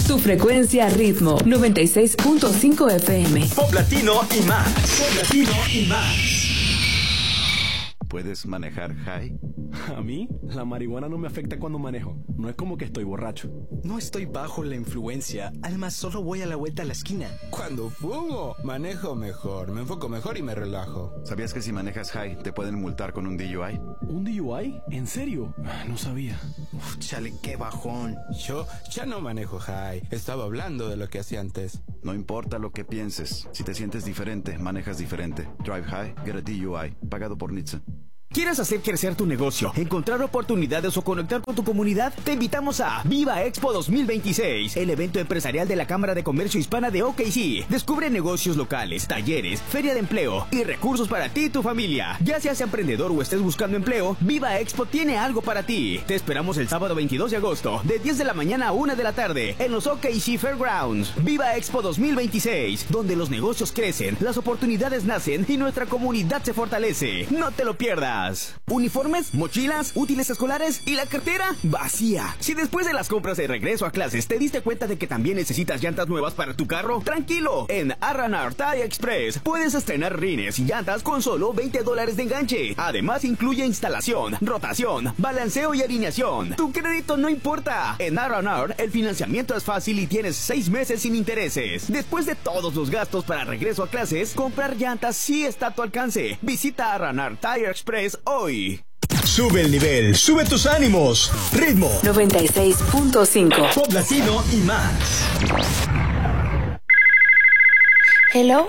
Tu frecuencia ritmo 96.5 FM. Pop latino y más. Pop latino y más. ¿Puedes manejar high? A mí, la marihuana no me afecta cuando manejo. No es como que estoy borracho. No estoy bajo la influencia. Además, solo voy a la vuelta a la esquina. Cuando fumo, manejo mejor, me enfoco mejor y me relajo. ¿Sabías que si manejas high te pueden multar con un DUI? ¿Un DUI? ¿En serio? No sabía. Uf, chale, qué bajón. Yo ya no manejo high. Estaba hablando de lo que hacía antes. No importa lo que pienses. Si te sientes diferente, manejas diferente. Drive high, get a DUI. Pagado por NHTSA. ¿Quieres hacer crecer tu negocio, encontrar oportunidades o conectar con tu comunidad? Te invitamos a Viva Expo 2026, el evento empresarial de la Cámara de Comercio Hispana de OKC. Descubre negocios locales, talleres, feria de empleo y recursos para ti y tu familia. Ya seas emprendedor o estés buscando empleo, Viva Expo tiene algo para ti. Te esperamos el sábado 22 de agosto, de 10 de la mañana a 1 de la tarde, en los OKC Fairgrounds. Viva Expo 2026, donde los negocios crecen, las oportunidades nacen y nuestra comunidad se fortalece. No te lo pierdas. Uniformes, mochilas, útiles escolares y la cartera vacía. Si después de las compras de regreso a clases te diste cuenta de que también necesitas llantas nuevas para tu carro, tranquilo. En R&R Tire Express puedes estrenar rines y llantas con solo $20 de enganche. Además incluye instalación, rotación, balanceo y alineación. Tu crédito no importa. En R&R el financiamiento es fácil y tienes 6 meses sin intereses. Después de todos los gastos para regreso a clases, comprar llantas sí está a tu alcance. Visita R&R Tire Express hoy. Sube el nivel, sube tus ánimos. Ritmo 96.5. Pop latino y más. Hello.